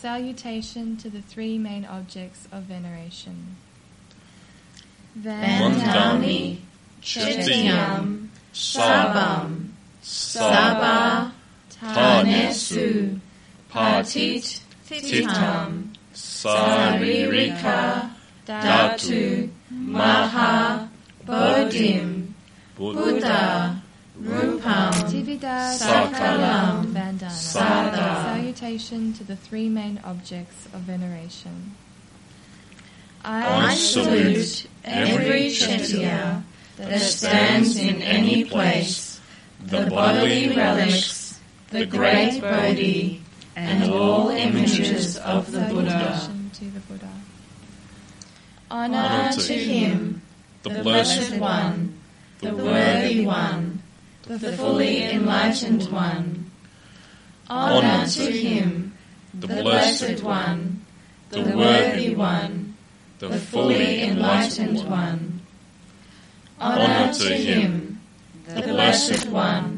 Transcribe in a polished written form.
Salutation to the three main objects of veneration. Vandami, Chetiyam, Sabam, Saba, Tanesu, Patit, Titam, Saririka, Datu, Maha, Bodhim, Buddha, Rupam, Tivida, Sakalam, Vandana. Sada. Salutation to the three main objects of veneration. I salute every Chetya that stands in any place, the bodily relics, the great Bodhi, and all images of the Buddha. Salutation to the Buddha. Honour to him, the Blessed One, the Worthy One, the fully enlightened One. Honour to him, the Blessed One, the Worthy One, the fully enlightened One. Honour to him, the Blessed One,